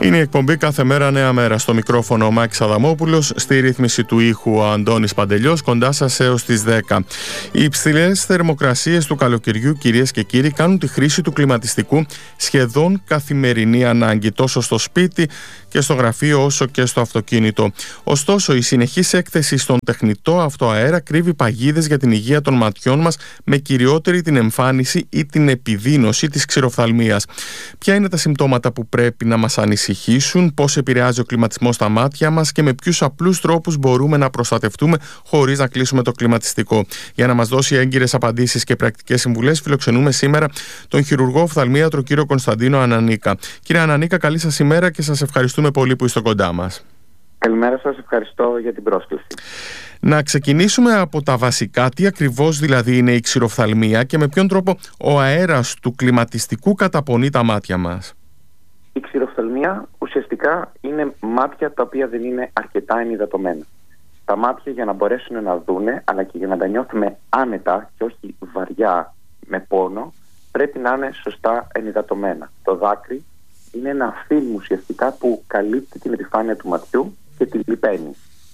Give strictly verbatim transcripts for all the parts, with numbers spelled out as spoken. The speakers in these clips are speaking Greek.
Είναι η εκπομπή Κάθε Μέρα Νέα Μέρα. Στο μικρόφωνο ο Μάκης Αδαμόπουλος, στη ρύθμιση του ήχου ο Αντώνης Παντελιός, κοντά σας έως τις δέκα. Οι υψηλές θερμοκρασίες του καλοκαιριού, κυρίες και κύριοι, κάνουν τη χρήση του κλιματιστικού σχεδόν καθημερινή ανάγκη, τόσο στο σπίτι και στο γραφείο όσο και στο αυτοκίνητο. Ωστόσο, η συνεχής έκθεση στον τεχνητό αυτό αέρα κρύβει παγίδες για την υγεία των ματιών μας, με κυριότερη την εμφάνιση ή την επιδείνωση της ξηροφθαλμίας. Ποια είναι τα συμπτώματα που πρέπει να μας ανησυχήσουν, πώς επηρεάζει ο κλιματισμός στα μάτια μας και με ποιους απλούς τρόπους μπορούμε να προστατευτούμε χωρίς να κλείσουμε το κλιματιστικό? Για να μας δώσει έγκυρες απαντήσεις και πρακτικές συμβουλές, φιλοξενούμε σήμερα τον χειρουργό οφθαλμίατρο κύριο Κωνσταντίνο Ανανίκα. Κύριε Ανανίκα, καλή σας ημέρα και σας ευχαριστούμε πολύ που είστε κοντά μας. Καλημέρα σας, ευχαριστώ για την πρόσκληση. Να ξεκινήσουμε από τα βασικά. Τι ακριβώς δηλαδή είναι η ξηροφθαλμία και με ποιον τρόπο ο αέρας του κλιματιστικού καταπονεί τα μάτια μας? Η ξηροφθαλμία ουσιαστικά είναι μάτια τα οποία δεν είναι αρκετά ενυδατωμένα. Τα μάτια, για να μπορέσουν να δούνε, αλλά και για να τα νιώθουμε άνετα και όχι βαριά με πόνο, πρέπει να είναι σωστά ενυδατωμένα. Το δάκρυ είναι ένα φιλμ ουσιαστικά που καλύπτει την επιφάνεια του ματιού και τη λιπαίνει.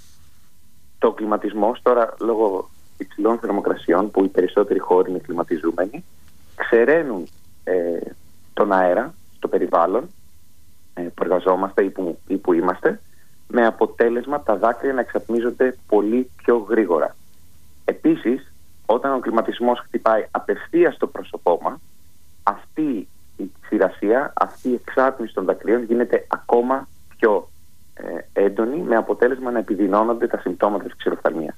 Το κλιματισμός, τώρα λόγω υψηλών θερμοκρασιών, που οι περισσότεροι χώροι είναι κλιματιζούμενοι, ξεραίνουν ε, τον αέρα στο περιβάλλον ε, που εργαζόμαστε ή που, ή που είμαστε, με αποτέλεσμα τα δάκρυα να εξατμίζονται πολύ πιο γρήγορα. Επίσης, όταν ο κλιματισμός χτυπάει απευθείας στο πρόσωπό μας, αυτή η ξηρασία, αυτή η εξάτμιση των δακρύων γίνεται ακόμα πιο ε, έντονη, με αποτέλεσμα να επιδεινώνονται τα συμπτώματα της ξηροφθαλμίας.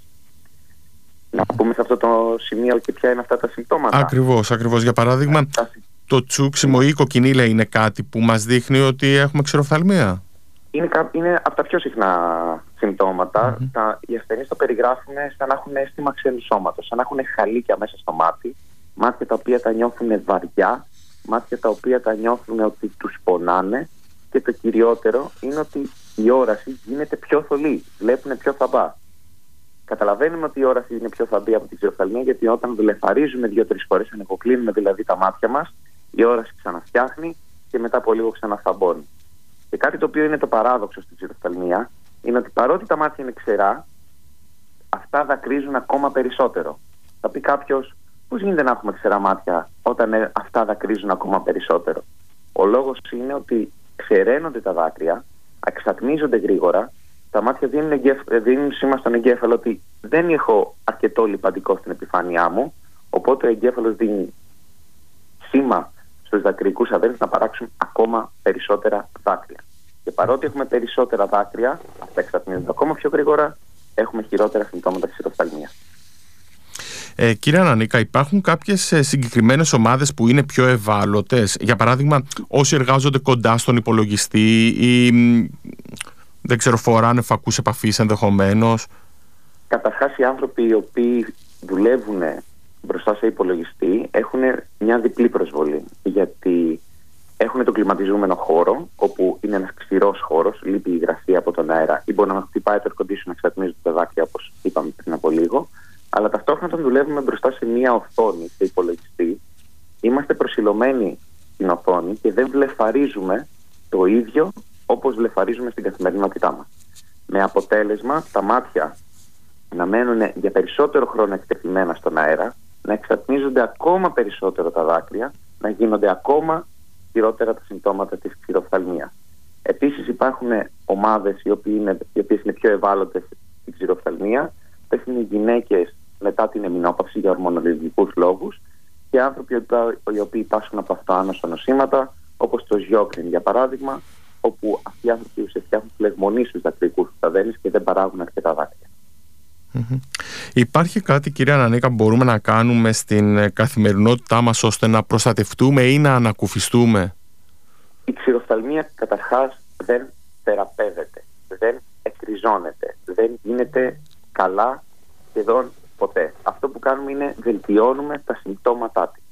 Να πούμε σε αυτό το σημείο και ποια είναι αυτά τα συμπτώματα. Ακριβώς, ακριβώς. Για παράδειγμα, τα... το τσούξιμο ή η κοκκινίλα είναι κάτι που μας δείχνει ότι έχουμε ξηροφθαλμία? Είναι, είναι από τα πιο συχνά συμπτώματα. Mm-hmm. Τα, οι ασθενείς το περιγράφουν σαν να έχουν αίσθημα ξένου σώματος, σαν να έχουν χαλίκια μέσα στο μάτι, μάτια τα οποία τα νιώθουν βαριά, μάτια τα οποία τα νιώθουν ότι τους πονάνε, και το κυριότερο είναι ότι η όραση γίνεται πιο θολή, βλέπουν πιο θαμπά. Καταλαβαίνουμε ότι η όραση είναι πιο θαμπή από την ξηροφθαλμία, γιατί όταν βλεφαρίζουμε δύο-τρεις φορές, ανεκοκλίνουμε δηλαδή τα μάτια μας, η όραση ξαναφτιάχνει και μετά από λίγο ξαναθαμπώνει. Και κάτι το οποίο είναι το παράδοξο στην ξηροφθαλμία είναι ότι παρότι τα μάτια είναι ξερά, αυτά δακρύζουν ακόμα περισσότερο. Θα πει κάποιος, πώς γίνεται να έχουμε ξερά μάτια όταν αυτά δακρύζουν ακόμα περισσότερο? Ο λόγος είναι ότι ξεραίνονται τα δάκρυα, εξατμίζονται γρήγορα, τα μάτια δίνουν, εγκέφ... δίνουν σήμα στον εγκέφαλο ότι δεν έχω αρκετό λιπαντικό στην επιφάνειά μου, οπότε ο εγκέφαλος δίνει σήμα στους δακρυικούς αδέρφους να παράξουν ακόμα περισσότερα δάκρυα. Και παρότι έχουμε περισσότερα δάκρυα, αυτά εξατμίζονται ακόμα πιο γρήγορα, έχουμε χειρότερα συμπτώματα της ξηροφθαλμίας. Ε, κύριε Ανανίκα, υπάρχουν κάποιες ε, συγκεκριμένες ομάδες που είναι πιο ευάλωτες? Για παράδειγμα, όσοι εργάζονται κοντά στον υπολογιστή ή μ, δεν ξέρω, φοράνε φακούς επαφής ενδεχομένως. Καταρχάς, οι άνθρωποι οι οποίοι δουλεύουν μπροστά σε υπολογιστή έχουν μια διπλή προσβολή, γιατί έχουν τον κλιματιζούμενο χώρο, όπου είναι ένας ξηρός χώρος, λείπει η υγρασία από τον αέρα, ή μπορεί να χτυπάει το air condition, να εξατμίζονται τα δάκρυα, όπως είπαμε πριν από λίγο. Αλλά ταυτόχρονα, όταν δουλεύουμε μπροστά σε μία οθόνη, σε υπολογιστή, είμαστε προσιλωμένοι στην οθόνη και δεν βλεφαρίζουμε το ίδιο όπως βλεφαρίζουμε στην καθημερινότητά μας. Με αποτέλεσμα τα μάτια να μένουν για περισσότερο χρόνο εκτεθειμένα στον αέρα, να εξατμίζονται ακόμα περισσότερο τα δάκρυα, να γίνονται ακόμα χειρότερα τα συμπτώματα της ξηροφθαλμίας. Επίσης, υπάρχουν ομάδες οι, είναι, οι οποίες είναι πιο ευάλωτες στην ξηροφθαλμία. Αυτές είναι οι γυναίκες μετά την εμεινόπαυση για ορμονολογικούς λόγους και άνθρωποι οι οποίοι πάσχουν από αυτοάνωσα νοσήματα, όπως το Σιόκριν για παράδειγμα, όπου αυτοί οι άνθρωποι ουσιαστικά έχουν φλεγμονήσει στους δακρυικούς κταδένες και δεν παράγουν αρκετά δάκρυα. Mm-hmm. Υπάρχει κάτι, κυρία Ανανίκα, που μπορούμε να κάνουμε στην καθημερινότητά μας ώστε να προστατευτούμε ή να ανακουφιστούμε? Η ξηροφθαλμία καταρχάς δεν θεραπεύεται, δεν εκριζώνεται, δεν γίνεται καλά σχεδόν ποτέ. Αυτό που κάνουμε είναι βελτιώνουμε τα συμπτώματά της.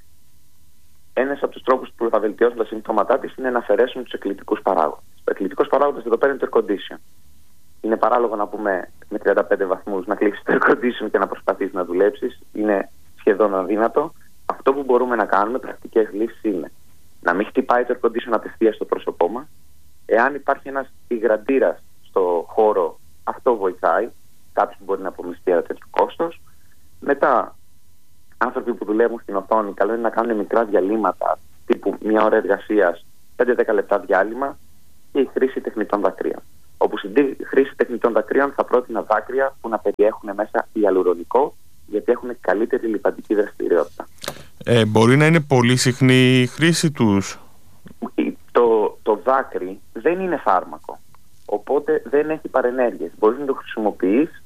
Ένας από τους τρόπους που θα βελτιώσουν τα συμπτώματά της είναι να αφαιρέσουν τους εκκλητικούς παράγοντες. Ο εκκλητικός παράγοντας εδώ πέρα είναι το air condition. Είναι παράλογο να πούμε με τριάντα πέντε βαθμούς να κλείσεις το air condition και να προσπαθείς να δουλέψεις. Είναι σχεδόν αδύνατο. Αυτό που μπορούμε να κάνουμε, πρακτικές λύσεις, είναι να μην χτυπάει το air condition απευθείας στο πρόσωπό μας. Εάν υπάρχει ένας υγραντήρας στο χώρο, αυτό βοηθάει. Κάποιος μπορεί να απομειστεί ένα τέτοιο κόστος. Μετά, άνθρωποι που δουλεύουν στην οθόνη, καλό είναι να κάνουν μικρά διαλύματα, τύπου μια ώρα εργασίας, πέντε με δέκα λεπτά διάλειμμα, και η χρήση τεχνητών δακρύων. Όπου στην χρήση τεχνητών δακρύων θα πρότεινα δάκρυα που να περιέχουν μέσα ιαλουρονικό, γιατί έχουν καλύτερη λιπαντική δραστηριότητα. Ε, μπορεί να είναι πολύ συχνή η χρήση τους. Το, το δάκρυ δεν είναι φάρμακο, οπότε δεν έχει παρενέργειες. Μπορείς να το χρησιμοποιείς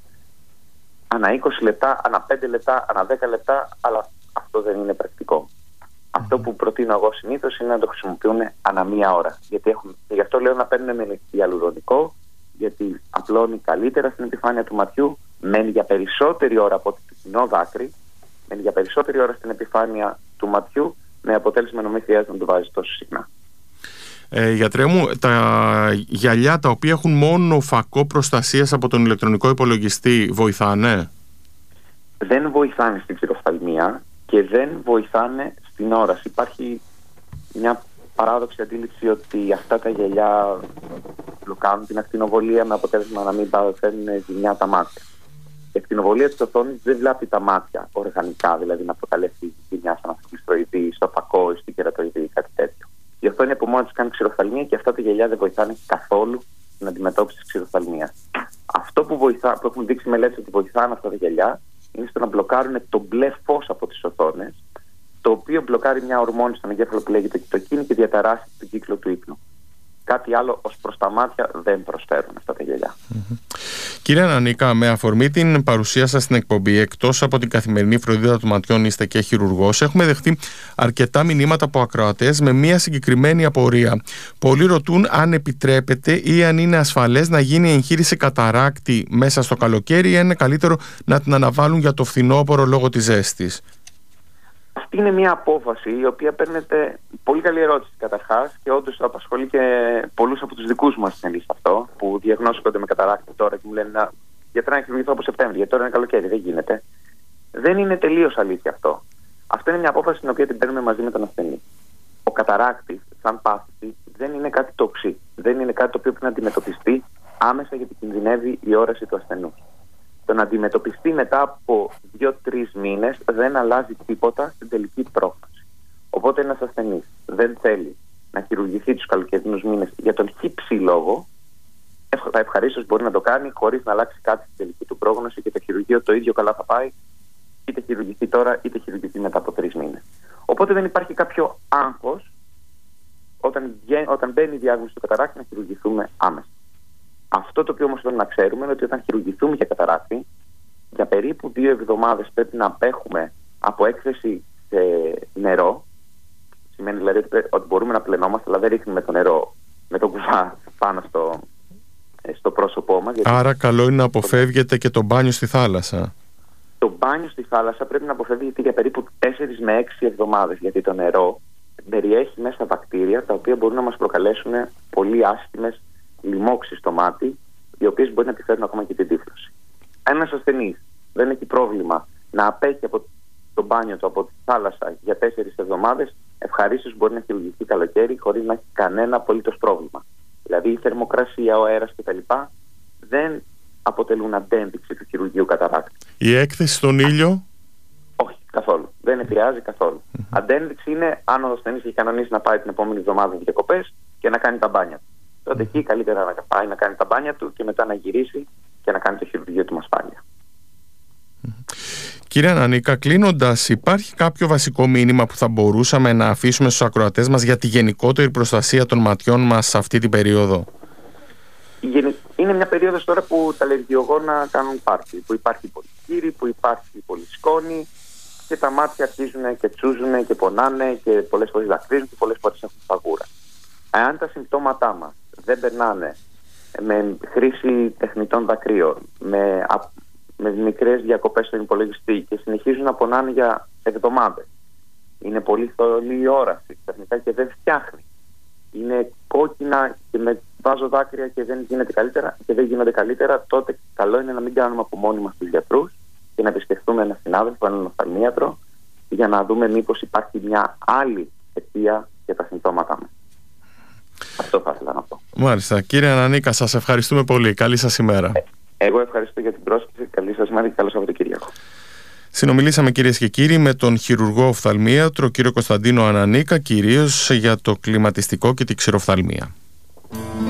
ανά είκοσι λεπτά, ανά πέντε λεπτά, ανά δέκα λεπτά, αλλά αυτό δεν είναι πρακτικό. Αυτό που προτείνω εγώ συνήθως είναι να το χρησιμοποιούν ανά μία ώρα. Γιατί έχουν, γι' αυτό λέω να παίρνουν με ιαλουρονικό, γιατί απλώνει καλύτερα στην επιφάνεια του ματιού, μένει για περισσότερη ώρα από το κοινό δάκρυ, μένει για περισσότερη ώρα στην επιφάνεια του ματιού, με αποτέλεσμα να μην χρειάζεται να το βάζεις τόσο συχνά. Ε, γιατρέ μου, τα γυαλιά τα οποία έχουν μόνο φακό προστασίας από τον ηλεκτρονικό υπολογιστή βοηθάνε? Δεν βοηθάνε στην ξηροφθαλμία και δεν βοηθάνε στην όραση. Υπάρχει μια παράδοξη αντίληψη ότι αυτά τα γυαλιά μπλοκάρουν την ακτινοβολία, με αποτέλεσμα να μην φέρνουν ζημιά τα μάτια. Η ακτινοβολία της οθόνης δεν βλάπτει τα μάτια οργανικά, δηλαδή να προκαλέσει ζημιά σαν αυτοκριστροειδή, στο φακό ή στην κερατοειδή ή κάτι τέτοιο. Η οθόνη από μόνη της κάνει ξηροφθαλμία και αυτά τα γυαλιά δεν βοηθάνε καθόλου στην αντιμετώπιση της ξηροφθαλμίας. Αυτό που, βοηθά, που έχουν δείξει μελέτες ότι βοηθάνε αυτά τα γυαλιά είναι στο να μπλοκάρουν το μπλε φως από τις οθόνες, το οποίο μπλοκάρει μια ορμόνη στον εγκέφαλο που λέγεται κοιτοκίνη και διαταράσσει τον κύκλο του ύπνου. Κάτι άλλο ως προς τα μάτια δεν προσφέρουν αυτά τα γυαλιά. Mm-hmm. Κύριε Ανανίκα, με αφορμή την παρουσία σας στην εκπομπή, εκτός από την καθημερινή φροντίδα των ματιών, είστε και χειρουργός, έχουμε δεχτεί αρκετά μηνύματα από ακροατές με μία συγκεκριμένη απορία. Πολλοί ρωτούν αν επιτρέπεται ή αν είναι ασφαλές να γίνει εγχείρηση καταράκτη μέσα στο καλοκαίρι, ή αν είναι καλύτερο να την αναβάλουν για το φθινόπωρο λόγω της ζέστης. Αυτή είναι μια απόφαση η οποία παίρνεται. Πολύ καλή ερώτηση καταρχάς, και όντως απασχολεί και πολλούς από τους δικούς μας ασθενείς αυτό, που διαγνώσκονται με καταράκτη τώρα και μου λένε να, γιατί να χειρουργηθώ από Σεπτέμβρη, γιατί τώρα είναι καλοκαίρι, δεν γίνεται. Δεν είναι τελείως αλήθεια αυτό. Αυτό είναι μια απόφαση την οποία την παίρνουμε μαζί με τον ασθενή. Ο καταράκτης, σαν πάθηση, δεν είναι κάτι το οξύ. Δεν είναι κάτι το οποίο πρέπει να αντιμετωπιστεί άμεσα, γιατί κινδυνεύει η όραση του ασθενούς. Το να αντιμετωπιστεί μετά από δύο-τρεις μήνες δεν αλλάζει τίποτα στην τελική πρόφαση. Οπότε ένας ασθενής δεν θέλει να χειρουργηθεί τους καλοκαιρινούς μήνες για τον χύψη λόγο, ευχαρίστως μπορεί να το κάνει χωρίς να αλλάξει κάτι στην τελική του πρόγνωση, και το χειρουργείο το ίδιο καλά θα πάει, είτε χειρουργηθεί τώρα είτε χειρουργηθεί μετά από τρεις μήνες. Οπότε δεν υπάρχει κάποιο άγχος όταν, όταν μπαίνει η διάγνωση του καταράκτη να χειρουργηθούμε άμεσα. Αυτό το οποίο όμως πρέπει να ξέρουμε είναι ότι όταν χειρουργηθούμε για καταράκτη, για περίπου δύο εβδομάδες πρέπει να απέχουμε από έκθεση σε νερό. Σημαίνει δηλαδή ότι μπορούμε να πλενόμαστε, αλλά δεν ρίχνουμε το νερό με το κουβά πάνω στο, στο πρόσωπό μας. Άρα καλό είναι να αποφεύγετε και το μπάνιο στη θάλασσα. Το μπάνιο στη θάλασσα πρέπει να αποφεύγεται για περίπου τέσσερις με έξι εβδομάδες, γιατί το νερό περιέχει μέσα βακτήρια τα οποία μπορούν να μας προκαλέσουν πολύ άσχημες λοιμώξεις στο μάτι, οι οποίες μπορεί να επιφέρουν ακόμα και την τύφλωση. Ένας ασθενής δεν έχει πρόβλημα να απέχει από το μπάνιο του, από τη θάλασσα για τέσσερις εβδομάδες, ευχαρίστως μπορεί να χειρουργηθεί καλοκαίρι χωρίς να έχει κανένα απολύτως πρόβλημα. Δηλαδή η θερμοκρασία, ο αέρας κτλ. Δεν αποτελούν αντένδειξη του χειρουργείου καταράκτη. Η έκθεση στον ήλιο? Όχι, καθόλου. Δεν επηρεάζει καθόλου. Mm-hmm. Αντένδειξη είναι αν ο ασθενής έχει κανονίσει να πάει την επόμενη εβδομάδα διακοπές και να κάνει τα μπάνια του. Τότε εκεί καλύτερα να πάει να κάνει τα μπάνια του και μετά να γυρίσει και να κάνει το χειρουργείο του με ασφάλεια. Κύριε Ανανίκα, κλείνοντας, υπάρχει κάποιο βασικό μήνυμα που θα μπορούσαμε να αφήσουμε στους ακροατές μας για τη γενικότερη προστασία των ματιών μας σε αυτή την περίοδο? Είναι μια περίοδος τώρα που τα αλλεργιογόνα κάνουν πάρτι, που υπάρχει πολύ κύρι, που υπάρχει πολύ σκόνη και τα μάτια αρχίζουν και τσούζουν και πονάνε και πολλές φορές δακρύζουν και πολλές φορές έχουν φαγούρα. Αν τα συμπτώματά μας δεν περνάνε με χρήση τεχνητών δακρύων, με, με μικρές διακοπές στον υπολογιστή και συνεχίζουν να πονάνε για εβδομάδες, είναι πολύ θολή η όραση τεχνικά και δεν φτιάχνει, είναι κόκκινα και με βάζω δάκρυα και δεν γίνεται καλύτερα και δεν γίνονται καλύτερα, τότε καλό είναι να μην κάνουμε από μόνοι μας τους γιατρούς και να επισκεφτούμε έναν συνάδελφο, έναν οφθαλμίατρο, για να δούμε μήπως υπάρχει μια άλλη αιτία για τα συμπτώματά μας. Αυτό θα ήθελα να πω. Μάλιστα. Κύριε Ανανίκα, σας ευχαριστούμε πολύ. Καλή σας ημέρα. Ε, εγώ ευχαριστώ για την πρόσκληση. Καλή σας ημέρα και καλό Σαββατοκύριακο. Συνομιλήσαμε, κυρίες και κύριοι, με τον χειρουργό οφθαλμίατρο κύριο Κωνσταντίνο Ανανίκα, κυρίως για το κλιματιστικό και τη ξηροφθαλμία.